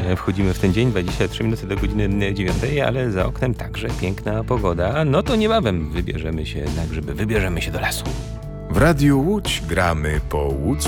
wchodzimy w ten dzień, 23 minuty do godziny 9, ale za oknem także piękna pogoda. No to niebawem wybierzemy się do lasu. W Radiu Łódź gramy po łódzku.